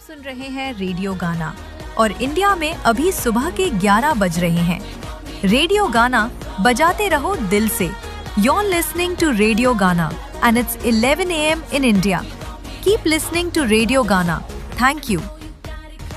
सुन रहे हैं रेडियो गाना और इंडिया में अभी सुबह के 11 बज रहे हैं। रेडियो गाना बजाते रहो दिल से। You're listening to Radio Gana and it's 11 a.m. in India. Keep listening to Radio Gana. Thank you.